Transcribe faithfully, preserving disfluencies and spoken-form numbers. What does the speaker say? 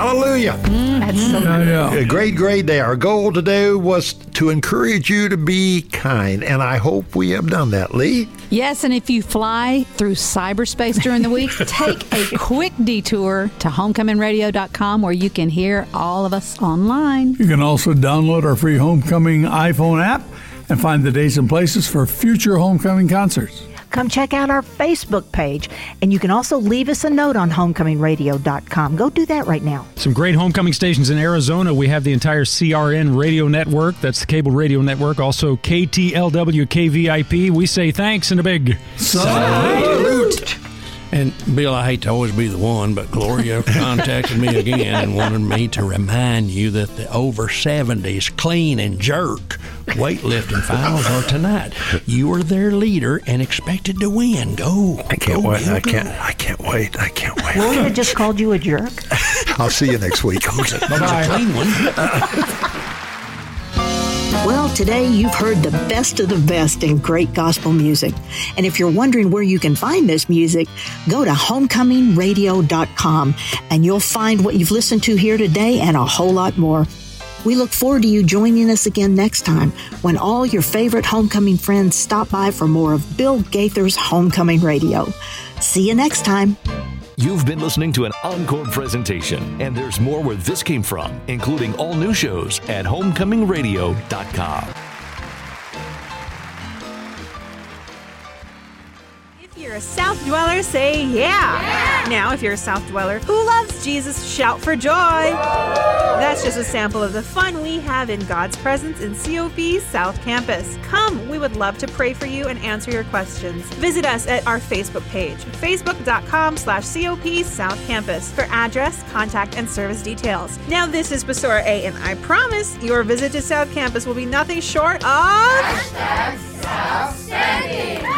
Hallelujah. Mm, that's so Yeah, yeah. A great, great day. Our goal today was to encourage you to be kind, and I hope we have done that, Lee. Yes, and if you fly through cyberspace during the week, take a quick detour to homecoming radio dot com where you can hear all of us online. You can also download our free Homecoming iPhone app and find the days and places for future Homecoming concerts. Come check out our Facebook page, and you can also leave us a note on homecoming radio dot com. Go do that right now. Some great homecoming stations in Arizona. We have the entire C R N radio network. That's the cable radio network. Also K T L W K V I P. We say thanks and a big Salute. And Bill, I hate to always be the one, but Gloria contacted me again and wanted me to remind you that the over seventies clean and jerk weightlifting finals are tonight. You are their leader and expected to win. Go. I can't go, wait. Bill, I go. can't. I can't wait. I can't wait. Gloria just called you a jerk. I'll see you next week. That was a clean one. Well, today you've heard the best of the best in great gospel music. And if you're wondering where you can find this music, go to homecoming radio dot com and you'll find what you've listened to here today and a whole lot more. We look forward to you joining us again next time when all your favorite homecoming friends stop by for more of Bill Gaither's Homecoming Radio. See you next time. You've been listening to an encore presentation, and there's more where this came from, including all new shows at homecoming radio dot com. If you're a South Dweller, say yeah. yeah. Now, if you're a South Dweller who loves Jesus, shout for joy. Whoa. That's just a sample of the fun we have in God's presence in C O P South Campus. Come, we would love to pray for you and answer your questions. Visit us at our Facebook page, facebook dot com slash C O P South Campus, for address, contact, and service details. Now, this is Basora A, and I promise your visit to South Campus will be nothing short of... South Standing.